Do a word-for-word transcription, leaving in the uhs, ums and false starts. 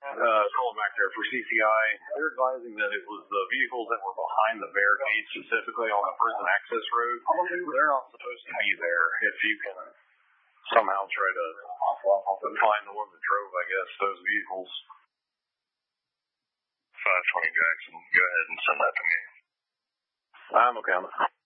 uh, calling back there for C C I. They're advising that it was the vehicles that were behind the barricade, specifically on the prison access road. They're not supposed to be there. If you can somehow try to find the one that drove, I guess, those vehicles. five twenty Jackson, go ahead and send that to me. I'm okay on it.